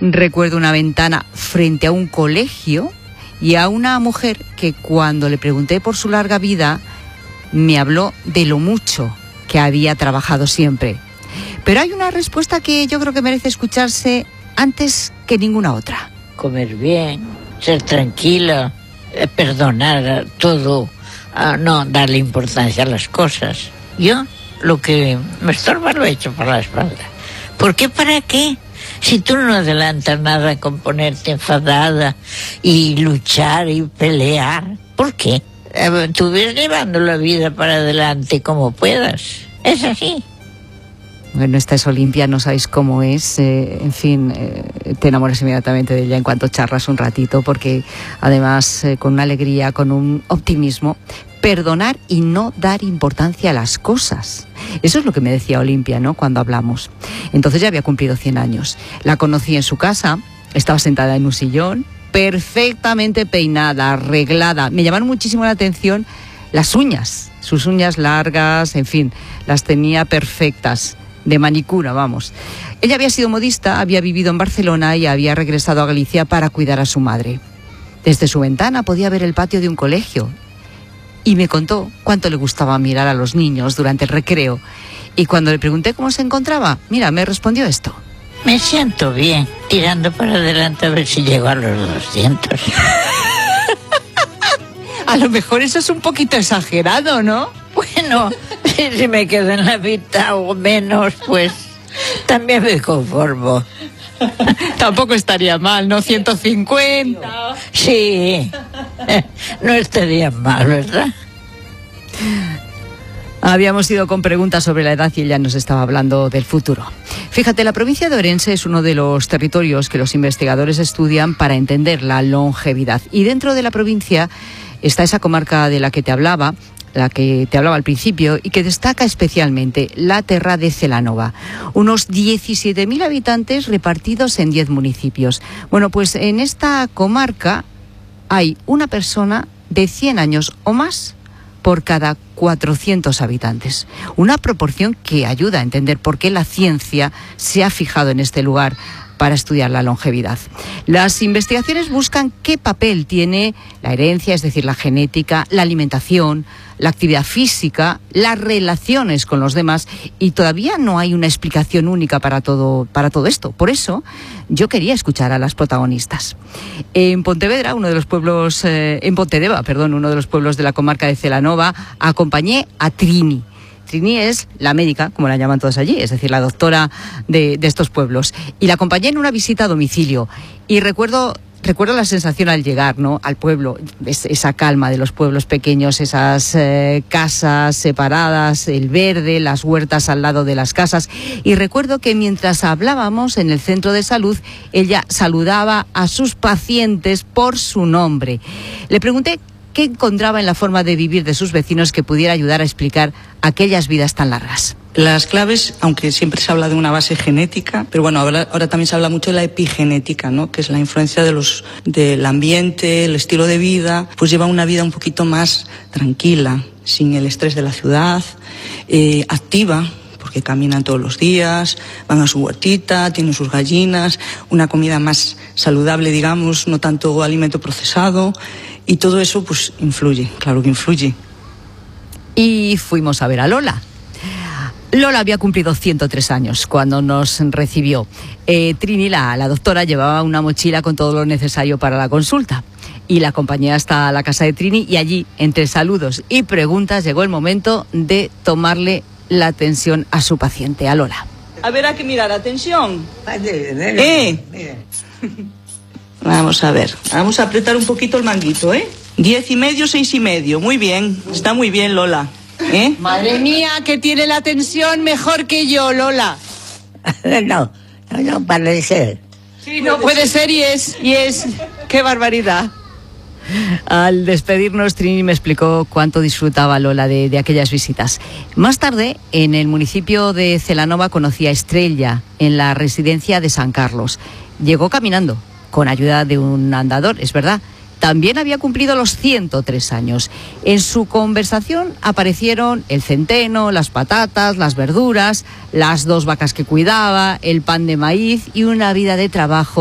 Recuerdo una ventana frente a un colegio y a una mujer que cuando le pregunté por su larga vida me habló de lo mucho que había trabajado siempre. Pero hay una respuesta que yo creo que merece escucharse antes que ninguna otra. Comer bien, ser tranquila, perdonar todo, no darle importancia a las cosas. Yo lo que me estorba lo he hecho por la espalda. ¿Por qué? ¿Para qué? Si tú no adelantas nada con ponerte enfadada y luchar y pelear, ¿por qué? Tú ves llevando la vida para adelante como puedas. Es así. Bueno, esta es Olimpia, no sabéis cómo es, en fin, te enamoras inmediatamente de ella en cuanto charlas un ratito, porque además con una alegría, con un optimismo, perdonar y no dar importancia a las cosas. Eso es lo que me decía Olimpia, ¿no?, cuando hablamos. Entonces ya había cumplido 100 años. La conocí en su casa, estaba sentada en un sillón, perfectamente peinada, arreglada. Me llamaron muchísimo la atención las uñas, sus uñas largas, en fin, las tenía perfectas. De manicura, vamos. Ella había sido modista, había vivido en Barcelona y había regresado a Galicia para cuidar a su madre. Desde su ventana podía ver el patio de un colegio y me contó cuánto le gustaba mirar a los niños durante el recreo. Y cuando le pregunté cómo se encontraba, mira, me respondió esto. Me siento bien, tirando para adelante a ver si llego a los 200. A lo mejor eso es un poquito exagerado, ¿no? Bueno, si me quedo en la mitad o menos, pues también me conformo. Tampoco estaría mal, ¿no? 150. Sí, no estaría mal, ¿verdad? Habíamos ido con preguntas sobre la edad y ella nos estaba hablando del futuro. Fíjate, la provincia de Orense es uno de los territorios que los investigadores estudian para entender la longevidad. Y dentro de la provincia está esa comarca de la que te hablaba al principio y que destaca especialmente la Terra de Celanova. Unos 17.000 habitantes repartidos en 10 municipios. Bueno, pues en esta comarca hay una persona de 100 años o más por cada 400 habitantes. Una proporción que ayuda a entender por qué la ciencia se ha fijado en este lugar para estudiar la longevidad. Las investigaciones buscan qué papel tiene la herencia, es decir, la genética, la alimentación, la actividad física, las relaciones con los demás, y todavía no hay una explicación única para todo esto. Por eso yo quería escuchar a las protagonistas. En Pontevedra, uno de los pueblos de la comarca de Celanova, acompañé a Trini. Trini es la médica, como la llaman todos allí, es decir, la doctora de estos pueblos. Y la acompañé en una visita a domicilio. Y recuerdo la sensación al llegar, ¿no?, al pueblo, esa calma de los pueblos pequeños, esas casas separadas, el verde, las huertas al lado de las casas. Y recuerdo que mientras hablábamos en el centro de salud, ella saludaba a sus pacientes por su nombre. Le pregunté qué encontraba en la forma de vivir de sus vecinos que pudiera ayudar a explicar aquellas vidas tan largas. Las claves, aunque siempre se habla de una base genética, pero bueno, ahora también se habla mucho de la epigenética, ¿no?, que es la influencia del ambiente, el estilo de vida, pues lleva una vida un poquito más tranquila, sin el estrés de la ciudad, activa, porque caminan todos los días, van a su huertita, tienen sus gallinas, una comida más saludable, digamos, no tanto alimento procesado, y todo eso pues influye, claro que influye. Y fuimos a ver a Lola. Lola había cumplido 103 años cuando nos recibió. Trini, la doctora, llevaba una mochila con todo lo necesario para la consulta. Y la acompañé hasta la casa de Trini y allí, entre saludos y preguntas, llegó el momento de tomarle la tensión a su paciente, a Lola. A ver, hay que mirar, atención. Vamos a ver, vamos a apretar un poquito el manguito, 10,5, 6,5, muy bien, está muy bien, Lola. Madre mía, que tiene la tensión mejor que yo, Lola. No parece. Sí, no puede ser y es. ¡Qué barbaridad! Al despedirnos, Trini me explicó cuánto disfrutaba Lola de aquellas visitas. Más tarde, en el municipio de Celanova, conocí a Estrella en la residencia de San Carlos. Llegó caminando, con ayuda de un andador, es verdad. También había cumplido los 103 años. En su conversación aparecieron el centeno, las patatas, las verduras, las 2 vacas que cuidaba, el pan de maíz y una vida de trabajo